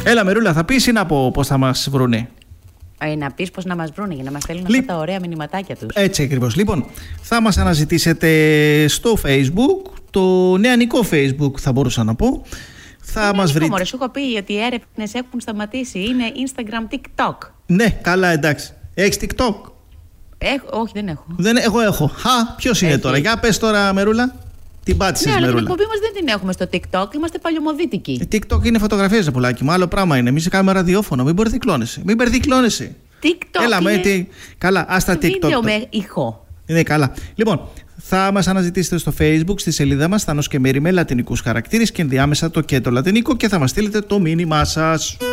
Έλα, Μερούλα, θα πεις ή να πω πώς θα μας βρούνε? Να πεις πώς να μας βρούνε για να μας στέλνουν αυτά τα ωραία μηνυματάκια τους. Έτσι ακριβώς. Λοιπόν, θα μας αναζητήσετε στο Facebook, το νεανικό Facebook θα μπορούσα να πω. Θα μας βρείτε. Μωρέ, σου έχω πει ότι οι έρευνες έχουν σταματήσει. Είναι Instagram, TikTok. Ναι, καλά, εντάξει. Έχεις TikTok? Όχι, δεν έχω. Εγώ έχω. Ποιος είναι τώρα? Για πες τώρα, Μερούλα. Την πάτησες, Μερούλα. Μερούλα. Την εκπομπή μας δεν την έχουμε στο TikTok. Είμαστε παλιωμοδίτικοι. TikTok είναι φωτογραφίες, ρε πουλάκι μου. Άλλο πράγμα είναι. Εμείς κάνουμε ραδιόφωνο. Μην μπερδικλώνεσαι. TikTok. Έλα, καλά, άστα TikTok. Βίντεο με ηχό. Είναι καλά. Λοιπόν, θα μας αναζητήσετε στο Facebook, στη σελίδα μας Θάνος και Μέρη με λατινικούς χαρακτήρες και ενδιάμεσα το και το λατινικό και θα μας στείλετε το μήνυμά σας.